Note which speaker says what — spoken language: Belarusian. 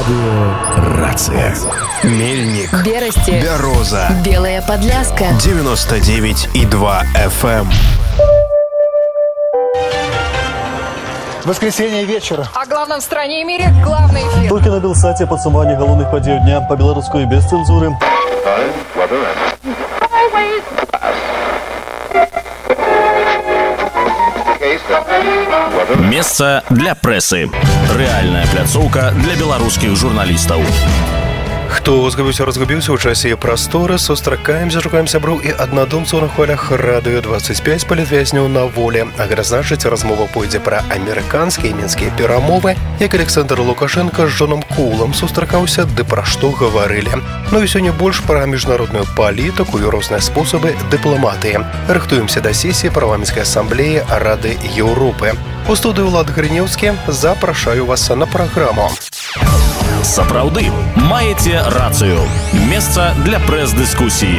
Speaker 1: Рация. Мельник.
Speaker 2: Берасти.
Speaker 1: Бяроза.
Speaker 2: Белая Подляска.
Speaker 1: 99,2 FM.
Speaker 3: Воскресенье вечера.
Speaker 4: О главном в стране и мире главный эфир.
Speaker 5: Толькі на Белсаце падсумаванне галоўных падзеяў дня па-беларуску і без цэнзуры.
Speaker 6: Месца для прэсы. Рэальная пляцоўка для беларускіх журналістаў.
Speaker 7: Хто разгубіўся ў часе і прасторы, сустракаемся, шукаем сяброў і аднадумцаў на хвалях радыё 25 палітвязняў на волі. А гэта значыць, размова пойдзе пра амерыканскія і мінскія перамовы, як Александр Лукашенко з Джоном Коулам сустракаўся, ды пра што гаварылі. Ну і сёння больш пра міжнародную палітыку і розныя спосабы дыпламатыі. Рыхтуемся да сесіі парламенцкай асамблеі Рады Еўропы. У студыі Ўлад Грынеўскі запрашаю вас на праграму.
Speaker 6: Сапраўды, маеце рацыю. Месца для прэс-дыскусіі.